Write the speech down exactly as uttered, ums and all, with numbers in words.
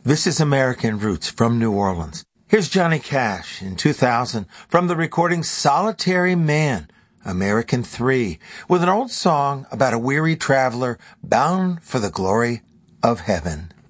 This is American Roots from New Orleans. Here's Johnny Cash in two thousand from the recording Solitary Man, American three, with an old song about a weary traveler bound for the glory of heaven.